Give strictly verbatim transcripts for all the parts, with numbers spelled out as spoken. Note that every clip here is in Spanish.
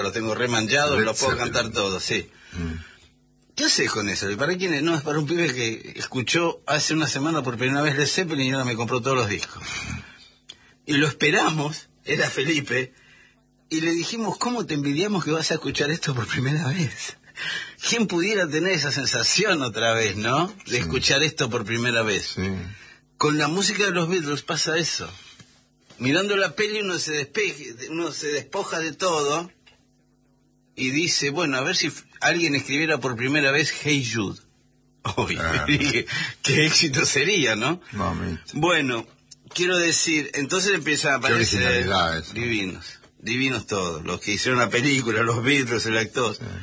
lo tengo remanchado, lo puedo cantar todo, sí. Mm. ¿Qué haces con eso? ¿Para quién? No, es para un pibe que escuchó hace una semana por primera vez Led Zeppelin y ahora me compró todos los discos. Y lo esperamos, era Felipe, y le dijimos, ¿cómo te envidiamos que vas a escuchar esto por primera vez? ¿Quién pudiera tener esa sensación otra vez, no? De sí. escuchar esto por primera vez. Sí. Con la música de los Beatles pasa eso. Mirando la peli uno se despeje, uno se despoja de todo y dice, bueno, a ver si alguien escribiera por primera vez Hey Jude. Uy, ah, qué, qué éxito sería, ¿no? Mamita. Bueno, quiero decir, entonces empiezan a aparecer ¿no? divinos, divinos todos, los que hicieron la película, los Beatles, el actor. Sí.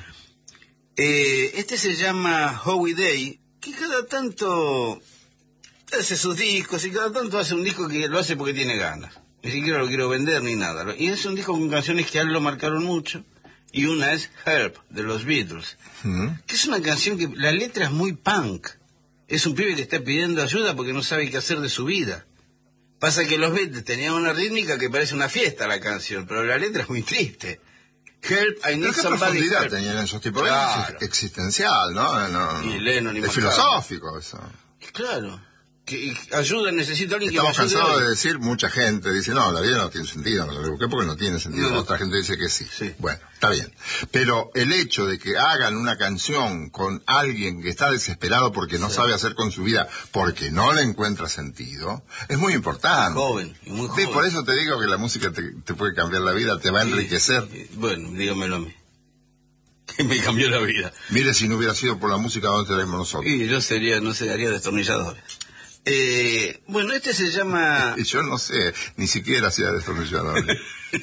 Eh, este se llama Howie Day, que cada tanto hace sus discos y cada tanto hace un disco que lo hace porque tiene ganas. Ni siquiera lo quiero vender ni nada. Y es un disco con canciones que a él lo marcaron mucho. Y una es Help, de los Beatles. ¿Mm? Que es una canción que la letra es muy punk. Es un pibe que está pidiendo ayuda porque no sabe qué hacer de su vida. Pasa que los Beatles tenían una rítmica que parece una fiesta la canción, pero la letra es muy triste. Help, I need somebody profundidad help. Tenían esos tipos de claro. existencial, ¿no? no y Lennon y es filosófico eso. Claro. Que ayuda, necesito a alguien Estamos que me ayude. Estamos cansados de decir, mucha gente dice, no, la vida no tiene sentido, no lo busqué porque no tiene sentido. No. Otra gente dice que sí. sí. Bueno, está bien. Pero el hecho de que hagan una canción con alguien que está desesperado porque no sí. sabe hacer con su vida, porque no le encuentra sentido, es muy importante. Muy joven, muy joven. Sí, por eso te digo que la música te, te puede cambiar la vida, te va a sí, enriquecer. Sí. Bueno, dígamelo a mí. Que me cambió la vida. Mire, si no hubiera sido por la música, ¿dónde estaríamos nosotros? Y yo sería, no sé, haría destornilladores. Eh, bueno, este se llama... Yo no sé, ni siquiera hacía destornilladores.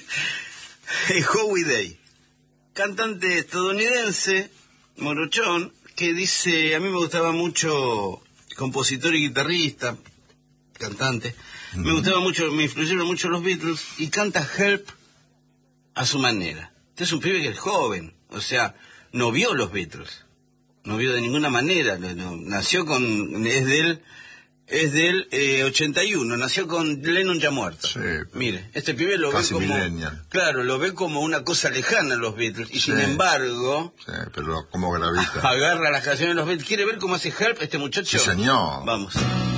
Howie Day, cantante estadounidense, morochón, que dice, a mí me gustaba mucho, compositor y guitarrista, cantante, uh-huh. me gustaba mucho, me influyeron mucho los Beatles, y canta Help a su manera. Este es un pibe que es joven, o sea, no vio los Beatles, no vio de ninguna manera, no, no, nació con, es de él... Es del eh, ochenta y uno, nació con Lennon ya muerto. Sí, mire, este pibe lo casi ve como... millennial. Claro, lo ve como una cosa lejana los Beatles. Y sí, sin embargo... Sí, pero como gravita. Agarra las canciones de los Beatles. ¿Quiere ver cómo hace Help este muchacho? Sí, señor. Vamos.